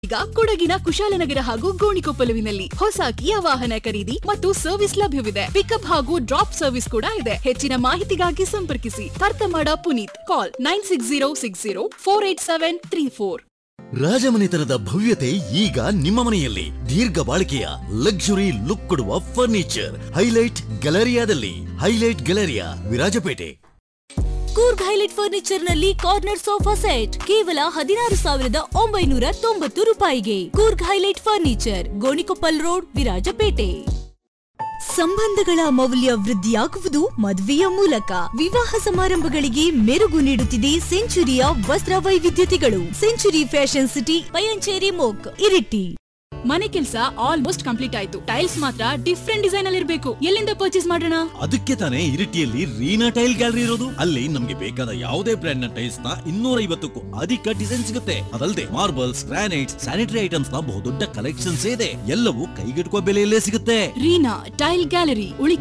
ಈಗ ಕೊಡಗಿನ ಕುಶಾಲನಗರ ಹಾಗೂ ಗೋಣಿಕೊಪ್ಪಲುವಿನಲ್ಲಿ ಹೊಸ ಕಿಯಾ ವಾಹನ ಖರೀದಿ ಮತ್ತು ಸರ್ವಿಸ್ ಲಭ್ಯವಿದೆ. ಪಿಕಪ್ ಹಾಗೂ ಡ್ರಾಪ್ ಸರ್ವಿಸ್ ಕೂಡ ಇದೆ. ಹೆಚ್ಚಿನ ಮಾಹಿತಿಗಾಗಿ ಸಂಪರ್ಕಿಸಿ ತರ್ತಮಾಡ ಪುನೀತ್. ಕಾಲ್ 9606048734. ರಾಜಮನೆತನದ ಭವ್ಯತೆ ಈಗ ನಿಮ್ಮ ಮನೆಯಲ್ಲಿ. ದೀರ್ಘ ಬಾಳಿಕೆಯ ಲಕ್ಸುರಿ ಲುಕ್ ಕೊಡುವ furniture highlight ಗ್ಯಾಲರಿಯಾದಲ್ಲಿ. Highlight Galleria, Virajpet. Coorg highlight furniture ನಲ್ಲಿ ಕಾರ್ನರ್ ಸೋಫಾ ಸೆಟ್ ಕೇವಲ 16,990 ರೂಪಾಯಿಗೆ. Coorg highlight furniture, Gonikoppal road, Virajpet. ಸಂಬಂಧಗಳ ಮೌಲ್ಯ ವೃದ್ಧಿಯಾಗುವುದು ಮದುವೆಯ ಮೂಲಕ. ವಿವಾಹ ಸಮಾರಂಭಗಳಿಗೆ ಮೆರುಗು ನೀಡುತ್ತಿದೆ ಸೆಂಚುರಿಯ ವಸ್ತ್ರ ವೈವಿಧ್ಯತೆಗಳು. Century fashion city, Payanchery ಮೋಕ್, Iritty. ಮನೆ ಕೆಲಸ ಆಲ್ಮೋಸ್ಟ್ ಕಂಪ್ಲೀಟ್ ಆಯ್ತು. ಟೈಲ್ಸ್ ಮಾತ್ರ ಡಿಫ್ರೆಂಟ್ ಡಿಸೈನ್ ಅಲ್ಲಿ ಇರಬೇಕು. ಎಲ್ಲಿಂದ ಪರ್ಚೇಸ್ ಮಾಡೋಣ? ಅದಕ್ಕೆ ತಾನೇ ಇರಿಟಿಯಲ್ಲಿ ರೀನಾ ಟೈಲ್ ಗ್ಯಾಲರಿ ಇರೋದು. ಅಲ್ಲಿ ನಮ್ಗೆ ಬೇಕಾದ ಯಾವುದೇ ಬ್ರ್ಯಾಂಡ್ ನ ಟೈಲ್ಸ್ ನ 250ಕ್ಕೂ ಅಧಿಕ ಡಿಸೈನ್ ಸಿಗುತ್ತೆ. ಅದಲ್ಲದೆ ಮಾರ್ಬಲ್ಸ್, ಗ್ರಾನೈಟ್ಸ್, ಸ್ಯಾನಿಟರಿ ಐಟಮ್ಸ್ ನ ಬಹುದೊಡ್ಡ ಕಲೆಕ್ಷನ್ಸ್ ಇದೆ. ಎಲ್ಲವೂ ಕೈಗೆಟುಕುವ ಬೆಲೆಯಲ್ಲೇ ಸಿಗುತ್ತೆ. Reena tail gallery,